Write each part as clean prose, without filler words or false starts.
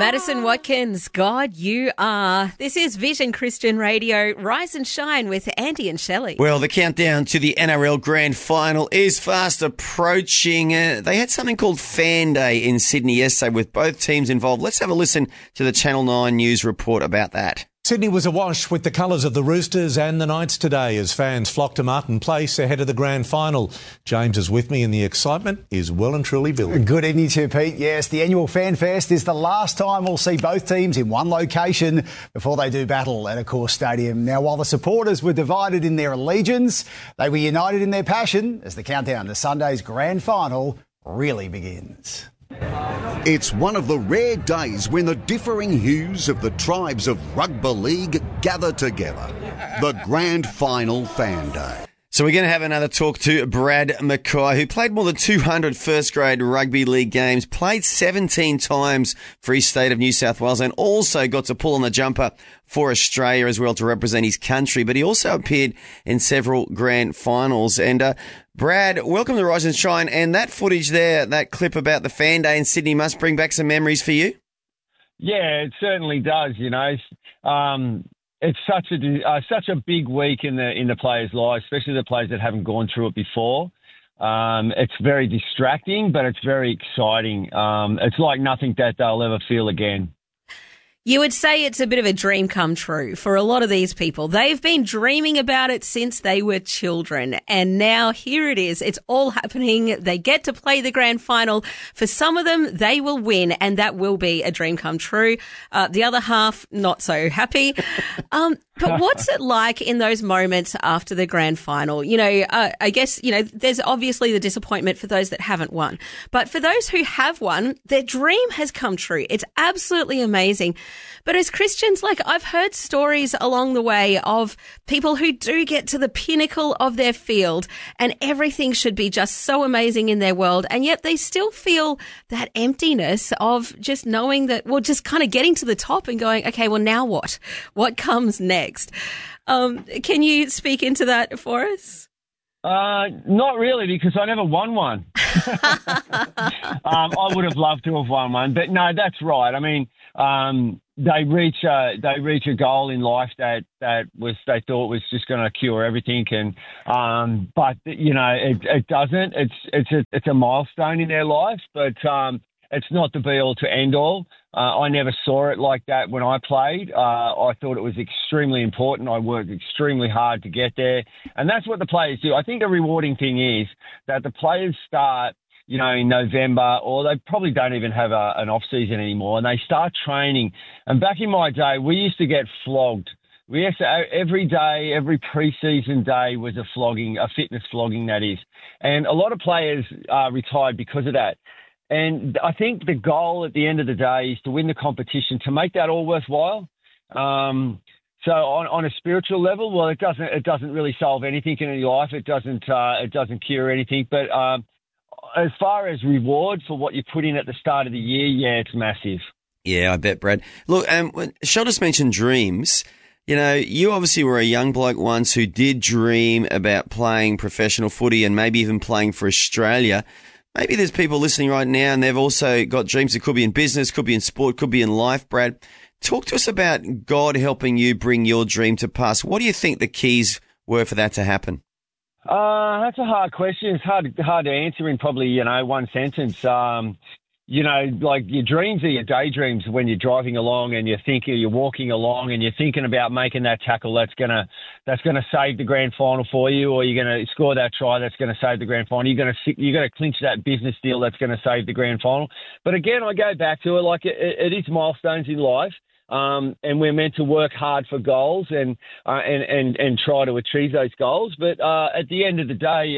Madison Watkins, God, you are. This is Vision Christian Radio. Rise and shine with Andy and Shelley. Well, the countdown to the NRL Grand Final is fast approaching. They had something called Fan Day in Sydney yesterday with both teams involved. Let's have a listen to the Channel 9 News report about that. Sydney was awash with the colours of the Roosters and the Knights today as fans flocked to Martin Place ahead of the grand final. James is with me and the excitement is well and truly building. Good evening to you, Pete. Yes, the annual Fan Fest is the last time we'll see both teams in one location before they do battle at Accor Stadium. Now, while the supporters were divided in their allegiance, they were united in their passion as the countdown to Sunday's grand final really begins. It's one of the rare days when the differing hues of the tribes of rugby league gather together. The Grand Final Fan Day. So we're going to have another talk to Brad Mackay, who played more than 200 first-grade rugby league games, played 17 times for his state of New South Wales, and also got to pull on the jumper for Australia as well to represent his country. But he also appeared in several grand finals. And Brad, welcome to Rise and Shine. And that footage there, that clip about the Fan Day in Sydney must bring back some memories for you? Yeah, it certainly does, you know. It's such a big week in the players' lives, especially the players that haven't gone through it before. It's very distracting, but it's very exciting. It's like nothing that they'll ever feel again. You would say it's a bit of a dream come true for a lot of these people. They've been dreaming about it since they were children, and now here it is. It's all happening. They get to play the grand final. For some of them, they will win, and that will be a dream come true. The other half, not so happy. But what's it like in those moments after the grand final? You know, I guess, you know, there's obviously the disappointment for those that haven't won. But for those who have won, their dream has come true. It's absolutely amazing. But as Christians, like, I've heard stories along the way of people who do get to the pinnacle of their field and everything should be just so amazing in their world, and yet they still feel that emptiness of just knowing that, well, just kind of getting to the top and going, okay, well, now what? What comes next? Can you speak into that for us? Not really, because I never won one. I would have loved to have won one, but no, that's right. I mean, they reach a goal in life that they thought was just going to cure everything, and but you know it doesn't. It's a milestone in their life, but it's not the be all to end all. I never saw it like that when I played. I thought it was extremely important. I worked extremely hard to get there, and that's what the players do. I think the rewarding thing is that the players start, you know, in November, or they probably don't even have an off-season anymore, and they start training. And back in my day, we used to get flogged. We used to, every day, every pre-season day was a flogging, a fitness flogging, that is. And a lot of players retired because of that. And I think the goal at the end of the day is to win the competition, to make that all worthwhile. So on a spiritual level, well, it doesn't really solve anything in your life. It doesn't cure anything. But as far as reward for what you put in at the start of the year, yeah, it's massive. Yeah, I bet, Brad. Look, Shell just mentioned dreams. You know, you obviously were a young bloke once who did dream about playing professional footy and maybe even playing for Australia. Maybe there's people listening right now and they've also got dreams. It could be in business, could be in sport, could be in life, Brad. Talk to us about God helping you bring your dream to pass. What do you think the keys were for that to happen? That's a hard question. It's hard to answer in probably, you know, one sentence. You know, like your dreams are your daydreams when you're driving along and you're walking along and you're thinking about making that tackle that's gonna save the grand final for you, or you're gonna score that try that's gonna save the grand final. You're gonna clinch that business deal that's gonna save the grand final. But again, I go back to it, like it is milestones in life. And we're meant to work hard for goals and try to achieve those goals. But at the end of the day,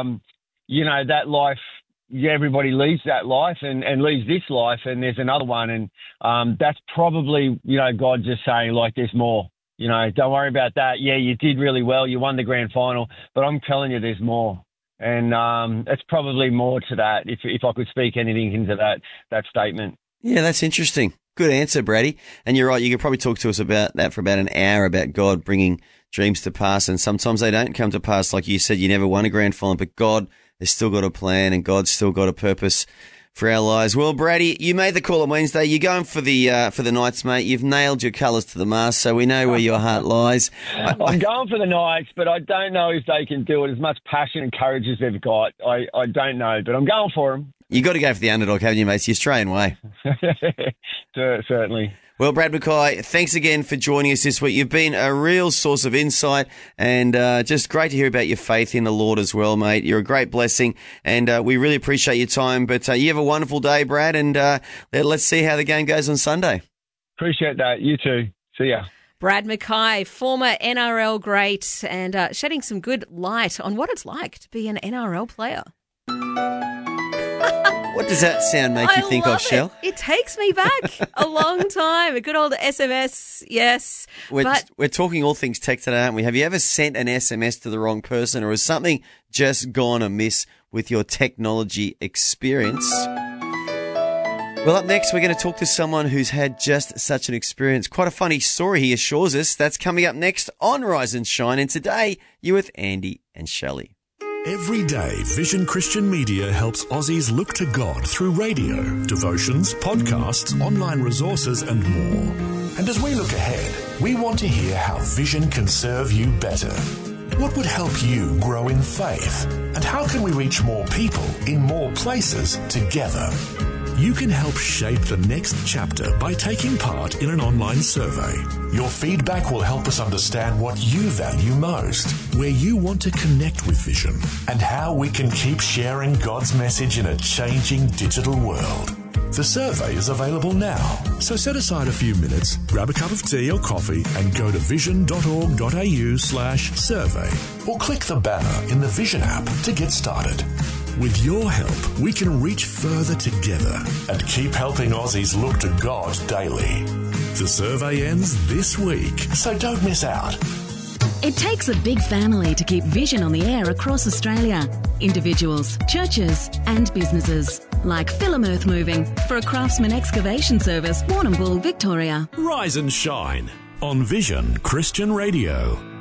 you know, that life, yeah, everybody leaves that life and leaves this life, and there's another one. And that's probably, you know, God just saying, like, there's more. You know, don't worry about that. Yeah, you did really well. You won the grand final. But I'm telling you, there's more. And it's probably more to that, if I could speak anything into that statement. Yeah, that's interesting. Good answer, Brady. And you're right, you could probably talk to us about that for about an hour, about God bringing dreams to pass. And sometimes they don't come to pass. Like you said, you never won a grand final, but God has still got a plan and God's still got a purpose for our lives. Well, Brady, you made the call on Wednesday. You're going for the Knights, mate. You've nailed your colours to the mast, so we know where your heart lies. I'm going for the Knights, but I don't know if they can do it as much passion and courage as they've got. I don't know, but I'm going for them. You got to go for the underdog, haven't you, mate? It's the Australian way. Certainly. Well, Brad McKay, thanks again for joining us this week. You've been a real source of insight and just great to hear about your faith in the Lord as well, mate. You're a great blessing and we really appreciate your time. But you have a wonderful day, Brad, and let's see how the game goes on Sunday. Appreciate that. You too. See ya. Brad McKay, former NRL great, and shedding some good light on what it's like to be an NRL player. What does that sound make you think of, Shell? It takes me back a long time. A good old SMS, yes. We're talking all things tech today, aren't we? Have you ever sent an SMS to the wrong person, or has something just gone amiss with your technology experience? Well, up next, we're going to talk to someone who's had just such an experience. Quite a funny story, he assures us. That's coming up next on Rise and Shine. And today, you're with Andy and Shelley. Every day, Vision Christian Media helps Aussies look to God through radio, devotions, podcasts, online resources and more. And as we look ahead, we want to hear how Vision can serve you better. What would help you grow in faith? And how can we reach more people in more places together? You can help shape the next chapter by taking part in an online survey. Your feedback will help us understand what you value most, where you want to connect with Vision, and how we can keep sharing God's message in a changing digital world. The survey is available now, so set aside a few minutes, grab a cup of tea or coffee and go to vision.org.au/survey or click the banner in the Vision app to get started. With your help, we can reach further together and keep helping Aussies look to God daily. The survey ends this week, so don't miss out. It takes a big family to keep Vision on the air across Australia. Individuals, churches and businesses. Like Film Earth Moving for a Craftsman Excavation Service, Warrnambool, Victoria. Rise and Shine on Vision Christian Radio.